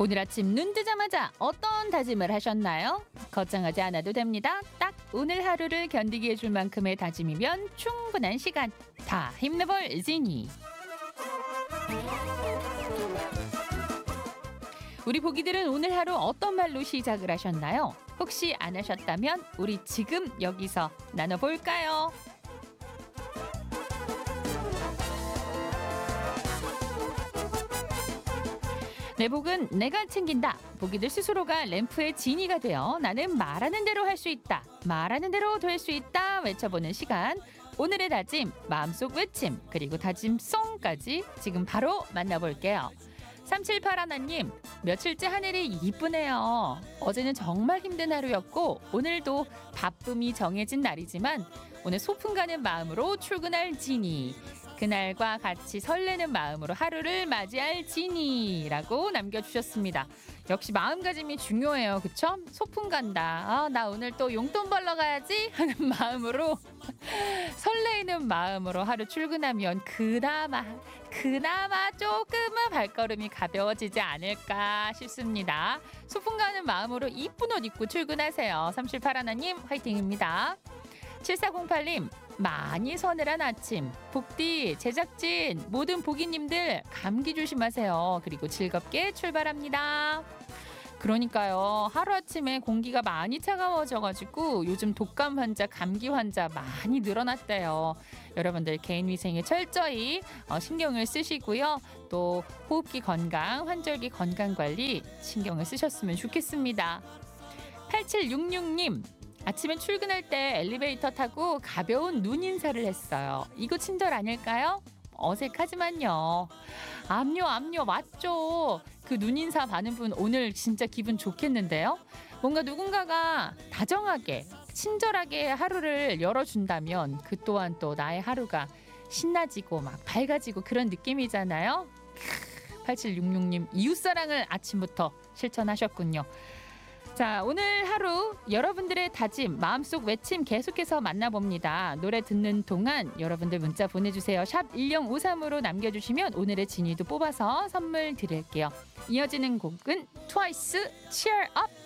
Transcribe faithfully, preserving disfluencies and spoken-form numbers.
오늘 아침 눈 뜨자마자 어떤 다짐을 하셨나요? 걱정하지 않아도 됩니다. 딱 오늘 하루를 견디게 해줄 만큼의 다짐이면 충분한 시간. 다 힘내볼 지니. 우리 보기들은 오늘 하루 어떤 말로 시작을 하셨나요? 혹시 안 하셨다면 우리 지금 여기서 나눠볼까요? 내 복은 내가 챙긴다. 보기들 스스로가 램프의 지니가 되어 나는 말하는 대로 할 수 있다. 말하는 대로 될 수 있다. 외쳐보는 시간. 오늘의 다짐, 마음속 외침, 그리고 다짐송까지 지금 바로 만나볼게요. 삼칠팔 하나님, 며칠째 하늘이 이쁘네요. 어제는 정말 힘든 하루였고 오늘도 바쁨이 정해진 날이지만 오늘 소풍 가는 마음으로 출근할 지니. 그날과 같이 설레는 마음으로 하루를 맞이할 지니라고 남겨주셨습니다. 역시 마음가짐이 중요해요. 그쵸? 소풍 간다. 아, 나 오늘 또 용돈 벌러 가야지 하는 마음으로 설레이는 마음으로 하루 출근하면 그나마 그나마 조금은 발걸음이 가벼워지지 않을까 싶습니다. 소풍 가는 마음으로 이쁜 옷 입고 출근하세요. 삼칠팔 하나님 화이팅입니다. 칠사공팔님 많이 서늘한 아침 복디 제작진 모든 보기님들 감기 조심하세요. 그리고 즐겁게 출발합니다. 그러니까요. 하루아침에 공기가 많이 차가워져가지고 요즘 독감 환자 감기 환자 많이 늘어났대요. 여러분들 개인위생에 철저히 신경을 쓰시고요. 또 호흡기 건강 환절기 건강관리 신경을 쓰셨으면 좋겠습니다. 팔칠육육님 아침에 출근할 때 엘리베이터 타고 가벼운 눈 인사를 했어요. 이거 친절 아닐까요? 어색하지만요. 압류 압류 맞죠? 그 눈 인사 받는 분 오늘 진짜 기분 좋겠는데요? 뭔가 누군가가 다정하게 친절하게 하루를 열어준다면 그 또한 또 나의 하루가 신나지고 막 밝아지고 그런 느낌이잖아요. 팔칠육육님 이웃사랑을 아침부터 실천하셨군요. 자, 오늘 하루 여러분들의 다짐, 마음속 외침 계속해서 만나봅니다. 노래 듣는 동안 여러분들 문자 보내주세요. 샵 일공오삼으로 남겨주시면 오늘의 진이도 뽑아서 선물 드릴게요. 이어지는 곡은 트와이스 Cheer Up!